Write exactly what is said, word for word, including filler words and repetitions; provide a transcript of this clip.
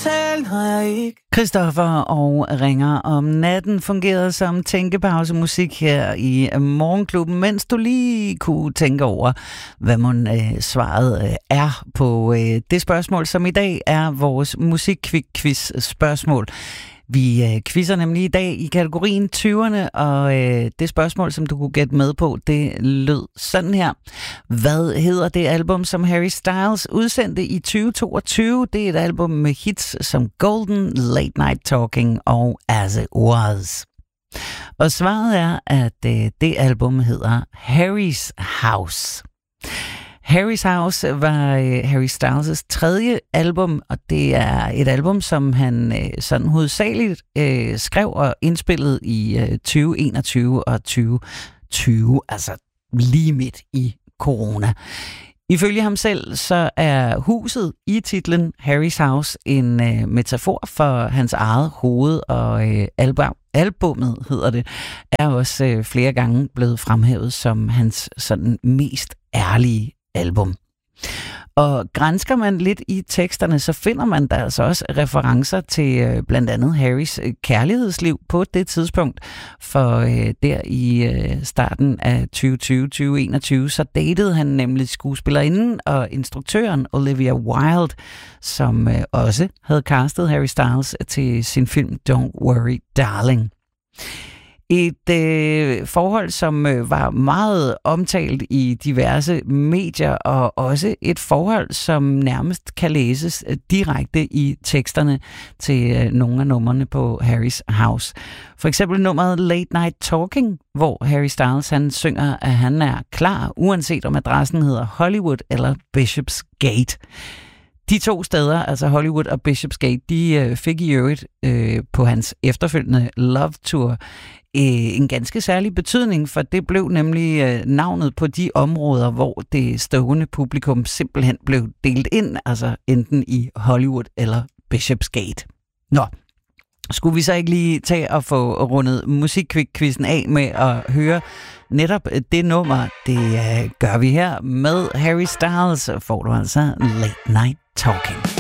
tale, når jeg ikke... Christoffer og Ringer om natten fungerede som tænkepausemusik her i Morgenklubben, mens du lige kunne tænke over, hvad man øh, svaret øh, er på øh, det spørgsmål, som i dag er vores musikquiz-spørgsmål. Vi øh, quizzer nemlig i dag i kategorien tyverne, og øh, det spørgsmål, som du kunne gætte med på, det lød sådan her. Hvad hedder det album, som Harry Styles udsendte i tyve toogtyve? Det er et album med hits som Golden, Late Night Talking og As It Was. Og svaret er, at øh, det album hedder Harry's House. Harry's House var øh, Harry Styles' tredje album, og det er et album, som han øh, sådan hovedsageligt øh, skrev og indspillede i øh, tyve enogtyve og tyve tyve, altså lige midt i corona. Ifølge ham selv, så er huset i titlen Harry's House en øh, metafor for hans eget hoved, og øh, album, albummet, hedder det, er også øh, flere gange blevet fremhævet som hans sådan mest ærlige album. Og gransker man lidt i teksterne, så finder man der altså også referencer til øh, blandt andet Harrys øh, kærlighedsliv på det tidspunkt. For øh, der i øh, starten af tyve tyve til tyve enogtyve, så datede han nemlig skuespillerinden og instruktøren Olivia Wilde, som øh, også havde castet Harry Styles til sin film Don't Worry Darling. Et øh, forhold, som øh, var meget omtalt i diverse medier, og også et forhold, som nærmest kan læses øh, direkte i teksterne til øh, nogle af numrene på Harry's House. For eksempel nummeret Late Night Talking, hvor Harry Styles han synger, at han er klar, uanset om adressen hedder Hollywood eller Bishopsgate. De to steder, altså Hollywood og Bishopsgate, de øh, fik i øvrigt øh, på hans efterfølgende Love Tour en ganske særlig betydning, for det blev nemlig navnet på de områder, hvor det stående publikum simpelthen blev delt ind, altså enten i Hollywood eller Bishopsgate. Nå, skulle vi så ikke lige tage og få rundet musikquizzen af med at høre netop det nummer? Det uh, gør vi her med Harry Styles, får du altså Late Night Talking.